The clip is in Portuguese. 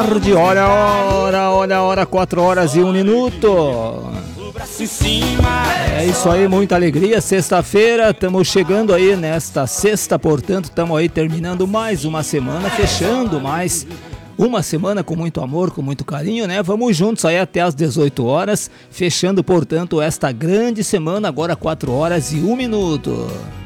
tarde, olha a hora, 4 horas e 1 minuto. É isso aí, muita alegria, sexta-feira, estamos chegando aí nesta sexta, portanto, estamos aí terminando mais uma semana, fechando mais uma semana com muito amor, com muito carinho, né? Vamos juntos aí até às 18 horas, fechando, portanto, esta grande semana, agora 4 horas e 1 minuto.